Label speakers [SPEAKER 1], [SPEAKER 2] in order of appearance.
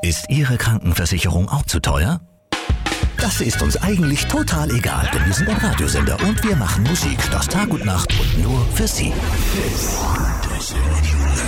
[SPEAKER 1] Ist Ihre Krankenversicherung auch zu teuer? Das ist uns eigentlich total egal, denn wir sind ein Radiosender und wir machen Musik. Das Tag und Nacht und nur für Sie.